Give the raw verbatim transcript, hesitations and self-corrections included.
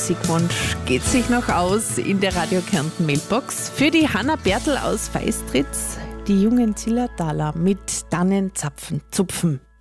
Musikwunsch geht sich noch aus in der Radio Kärnten Mailbox. Für die Hanna Bertel aus Feistritz, die jungen Zillertaler mit Tannenzapfen zupfen.